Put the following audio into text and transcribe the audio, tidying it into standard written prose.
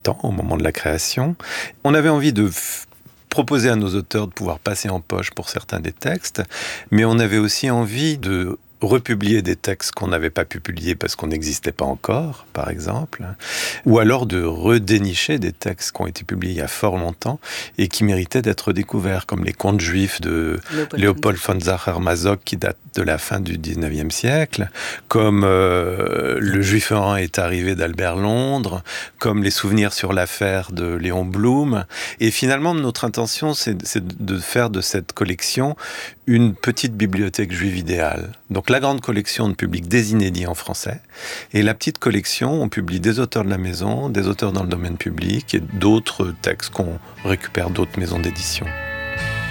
temps, au moment de la création. On avait envie de proposer à nos auteurs de pouvoir passer en poche pour certains des textes, mais on avait aussi envie de republier des textes qu'on n'avait pas pu publier parce qu'on n'existait pas encore, par exemple, ou alors de redénicher des textes qui ont été publiés il y a fort longtemps et qui méritaient d'être découverts, comme les contes juifs de Léopold von Sacher-Masoch qui datent de la fin du 19e siècle, comme Le Juif errant est arrivé d'Albert Londres, comme Les souvenirs sur l'affaire de Léon Blum. Et finalement, notre intention, c'est de faire de cette collection une petite bibliothèque juive idéale. Donc la grande collection, on publie des inédits en français, et la petite collection, on publie des auteurs de la maison, des auteurs dans le domaine public, et d'autres textes qu'on récupère d'autres maisons d'édition.